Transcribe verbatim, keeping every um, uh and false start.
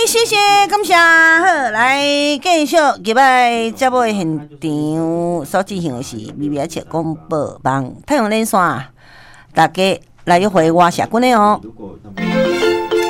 谢谢，感谢。好，来继续入来节目的现场，所进行的是微微切广播网太阳连线，大家来一回我社群的哦。 如果